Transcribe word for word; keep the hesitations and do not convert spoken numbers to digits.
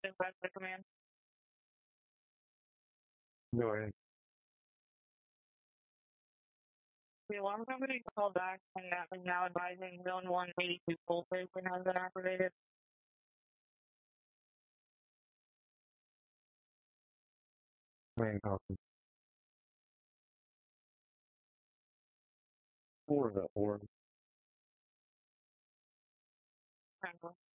Request the command. Go ahead. The alarm company called back and that is now advising zone one eighty-two full station has been activated. Man, copy. Or the or. Tranquil.